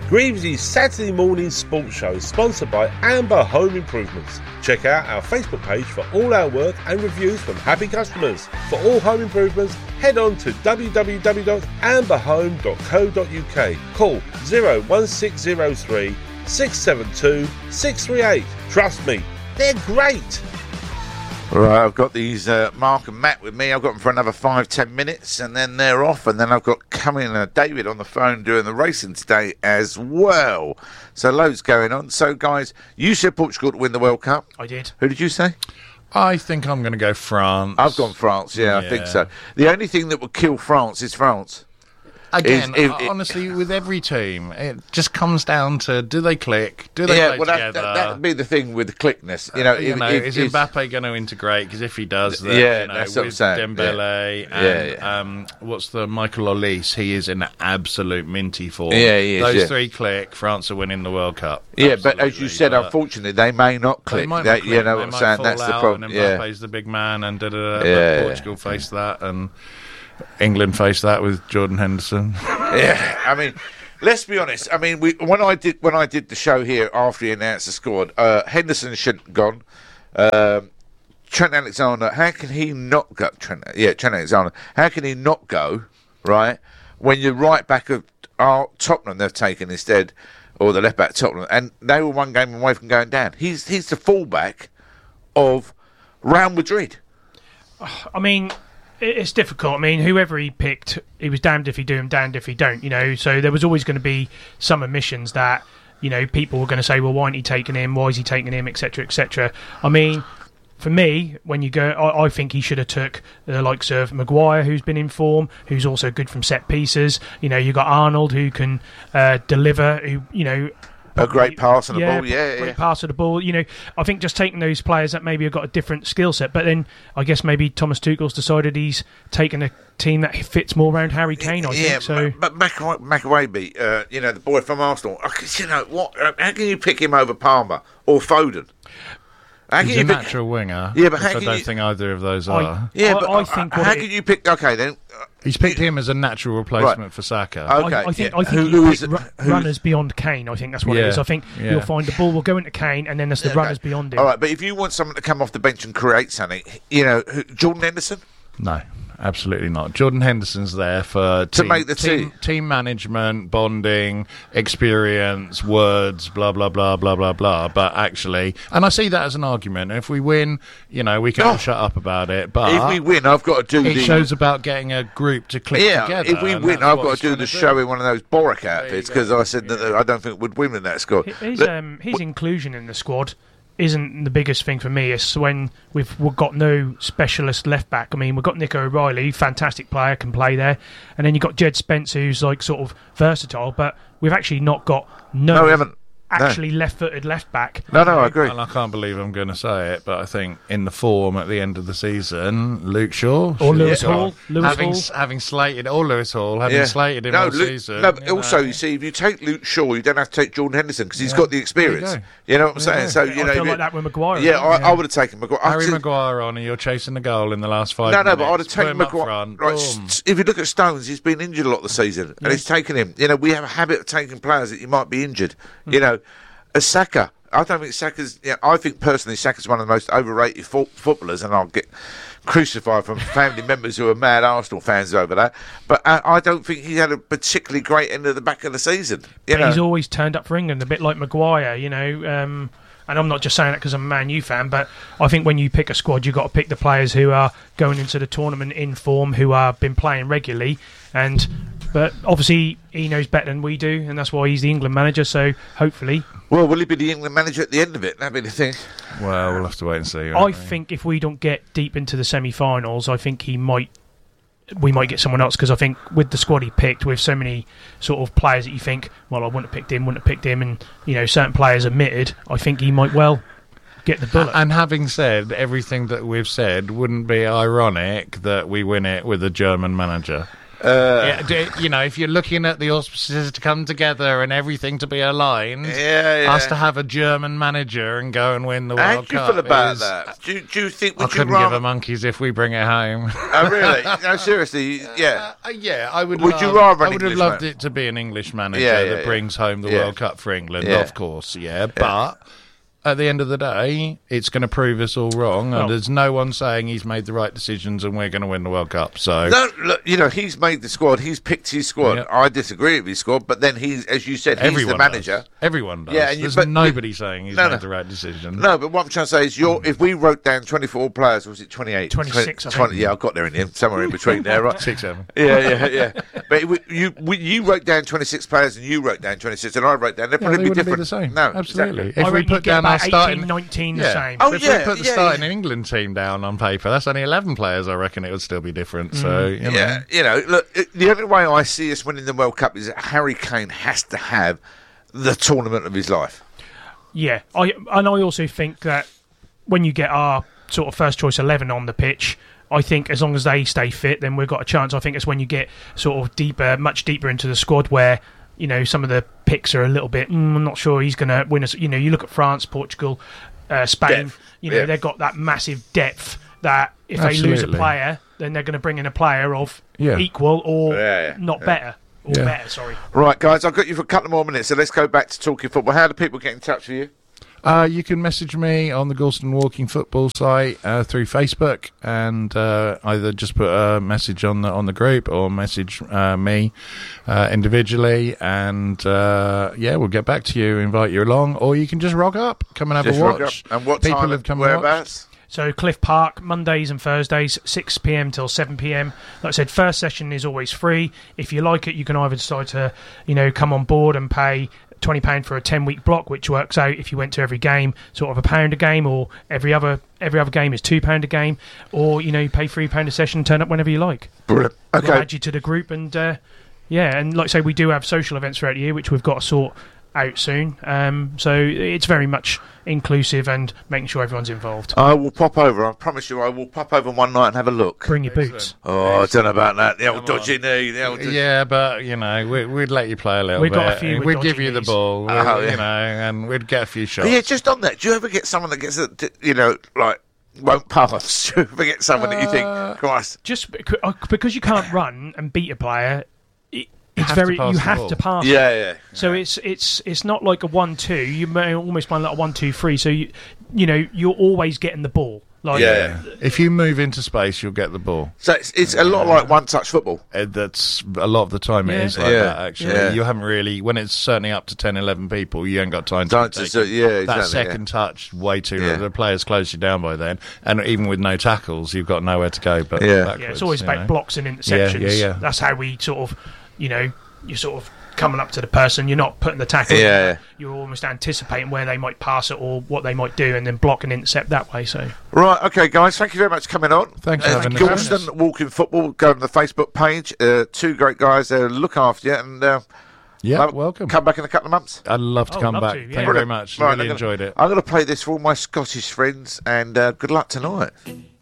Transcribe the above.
Greaves' Saturday morning sports show is sponsored by Amber Home Improvements. Check out our Facebook page for all our work and reviews from happy customers. For all home improvements, head on to www.amberhome.co.uk. Call 01603 672 638. Trust me, they're great. Right, I've got these Mark and Matt with me. I've got them for another 5-10 minutes, and then they're off. And then I've got Cumming and David on the phone doing the racing today as well. So loads going on. So, guys, you said Portugal to win the World Cup. I did. Who did you say? I think I'm going to go France. I've gone France, yeah, I think so. The only thing that would kill France is France. Again, honestly, with every team, it just comes down to, do they click? Do they play together? That would be the thing with the clickness. Is Mbappe going to integrate? Because if he does, then, that's what I'm with saying. Dembele and what's the Michael Olise? He is in absolute minty form. Yeah, he is. Those three click, France are winning the World Cup. Yeah, but as you said, unfortunately, they may not click. They might not click. You know what I'm saying? That's the problem. And Mbappe's the big man, and Portugal faced that, and England faced that with Jordan Henderson. Yeah, I mean, let's be honest. I mean, when I did the show here after he announced the squad, Henderson shouldn't have gone. Trent Alexander, how can he not go? Trent Alexander, how can he not go? Right, when you're right back of Tottenham, they've taken instead, or the left back Tottenham, and they were one game away from going down. He's the fullback of Real Madrid. I mean, it's difficult. I mean, whoever he picked, he was damned if he do and damned if he don't, you know. So there was always going to be some omissions that, you know, people were going to say, well, why aren't he taking him? Why is he taking him, etc., etc. I mean, for me, when you go, I think he should have took the likes of Maguire, who's been in form, who's also good from set pieces. You know, you got Arnold, who can deliver, who, you know, a great pass on the ball, great pass of the ball. You know, I think just taking those players that maybe have got a different skill set, but then I guess maybe Thomas Tuchel's decided he's taken a team that fits more around Harry Kane. I think so. But McAway, you know, the boy from Arsenal. You know what? How can you pick him over Palmer or Foden? He's a natural winger. Yeah, but I don't think either of those are. I think how can you pick? Okay, then. He's picked him as a natural replacement for Saka. Okay, I think who is runners beyond Kane. I think that's what it is. I think you'll find the ball will go into Kane, and then there's the runners beyond him. All right, but if you want someone to come off the bench and create something, you know, Jordan Henderson? No. Absolutely not. Jordan Henderson's there to make the team management, bonding, experience, words, blah blah blah blah blah blah. But actually, and I see that as an argument. If we win, you know, we can all shut up about it. But if we win, I've got to do it shows about getting a group to click together. If we win, I've got to do the show in one of those Boric outfits because I said that I don't think we'd win in that squad. His inclusion in the squad isn't the biggest thing for me. It's when we've got no specialist left back. I mean, we've got Nico O'Reilly, fantastic player, can play there, and then you've got Jed Spence, who's like sort of versatile, but we've actually not got we haven't. left-footed left back. No, I agree. And I can't believe I'm going to say it, but I think in the form at the end of the season, Luke Shaw or Lewis Hall, having slated slated him all season. No, but also you see, if you take Luke Shaw, you don't have to take Jordan Henderson because he's got the experience. You know what I'm saying? So you know, I feel like that with Maguire. Yeah, I would have taken Maguire. Harry Maguire on, and you're chasing the goal in the last 5 minutes. No, but I'd have taken Maguire. Right, if you look at Stones, he's been injured a lot of the season, and it's taken him. You know, we have a habit of taking players that you might be injured. You know. As Saka, I don't think Saka's. I think personally Saka's one of the most overrated footballers, and I'll get crucified from family members who are mad Arsenal fans over that. But I don't think he had a particularly great end of the back of the season. He's always turned up for England, a bit like Maguire, you know. And I'm not just saying that because I'm a Man U fan, but I think when you pick a squad, you've got to pick the players who are going into the tournament in form, who have been playing regularly, But obviously, he knows better than we do, and that's why he's the England manager, so hopefully. Well, will he be the England manager at the end of it? That'd be the thing. Well, we'll have to wait and see. I think if we don't get deep into the semi-finals, I think we might get someone else, because I think with the squad he picked, with so many sort of players that you think, well, I wouldn't have picked him, and, you know, certain players omitted, I think he might well get the bullet. And having said everything that we've said, wouldn't it be ironic that we win it with a German manager? If you're looking at the auspices to come together and everything to be aligned, Yeah. us to have a German manager and go and win the How World do you Cup feel about is- that? Do you think I would you couldn't give rather? a monkeys if we bring it home. Oh, really? No, seriously. Yeah. Yeah, I would. Would you rather an I would have English loved man- it to be an English manager Yeah, that brings home the Yeah. World Cup for England, Yeah. of course. Yeah, but at the end of the day, it's going to prove us all wrong, and Well- there's no one saying he's made the right decisions and we're going to win the World Cup. So No, look, he's made the squad. He's picked his squad. Yeah. I disagree with his squad, but then he's, as you said, he's everyone the manager. does. Everyone does. Yeah, and there's but- nobody saying he's No, made no. the right decision. No, but what I'm trying to say is, if we wrote down 24 players, was it 28? 26, I think. Yeah, I got there in the end, somewhere in between there, right? 6-7. Yeah. But you wrote down 26 players, and you wrote down 26, and I wrote down. They'd Yeah, probably they be wouldn't different. be the same. No, Absolutely. exactly. I If we reckon you put get down our about 18, starting 19 the Yeah. same. Oh, If yeah, we put the yeah, starting yeah. England team down on paper, that's only 11 players. I reckon it would still be different. So you know. Yeah, look, the only way I see us winning the World Cup is that Harry Kane has to have the tournament of his life. Yeah, I also think that when you get our sort of first choice 11 on the pitch, I think as long as they stay fit, then we've got a chance. I think it's when you get sort of much deeper into the squad where some of the picks are a little bit. I'm not sure he's going to win us. You look at France, Portugal, Spain. Depth, yeah. They've got that massive depth that if they lose a Absolutely. player, then they're going to bring in a player of Yeah. equal or Yeah, not better. Or Yeah. better, sorry. Right, guys, I've got you for a couple more minutes, so let's go back to talking football. How do people get in touch with you? You can message me on the Galston Walking Football site through Facebook, and either just put a message on the group or message me individually, and we'll get back to you, invite you along, or you can just rock up, come and have Just a rock watch. up. And what People time have and come and watched. whereabouts? So Cliff Park, Mondays and Thursdays, 6 p.m. till 7 p.m. Like I said, first session is always free. If you like it, you can either decide to, come on board and pay £20 for a 10-week block, which works out if you went to every game, sort of £1 a game, or every other game is £2 a game, or you pay £3 a session, turn up whenever you like. Brilliant. We'll Okay. add you to the group, and and like I say, we do have social events throughout the year, which we've got to sort out soon. So it's very much inclusive and making sure everyone's involved. I will pop over. I promise you, I will pop over one night and have a look. Bring your boots. Oh, I don't know about that. The old dodgy knee. The old Yeah, but we'd let you play a little We've bit. got a few with We'd dodgy give you the knees. ball, Oh, yeah. and we'd get a few shots. Yeah, just on that. Do you ever get someone that gets won't pass? Do you ever get someone that you think, Christ? Just because you can't run and beat a player, it's have to very pass you the have ball. to pass. Yeah. So it's not like a 1-2. You may almost play like a 1-2-3. So you're always getting the ball. Like Yeah. If you move into space, you'll get the ball. So it's a lot like one-touch football. That's a lot of the time it Yeah. is like Yeah. that, actually. Yeah. You haven't really, when it's certainly up to 10, 11 people, you ain't got time Don't to just, take yeah, that exactly, second touch way too Yeah. The players close you down by then. And even with no tackles, you've got nowhere to go but Yeah. backwards. yeah, it's always you about know. blocks and interceptions. Yeah. That's how we sort of you're sort of coming up to the person. You're not putting the tackle. Yeah. You're almost anticipating where they might pass it or what they might do, and then block and intercept that way. So Right, okay, guys, thank you very much for coming on. Thanks for having us. Galston Walking Football, go on the Facebook page. Two great guys there, look after you, and Yeah, welcome. come back in a couple of months. I'd love to come love back. to, yeah. Thank you very much. Right, Really enjoyed it. I'm going to play this for all my Scottish friends, and good luck tonight.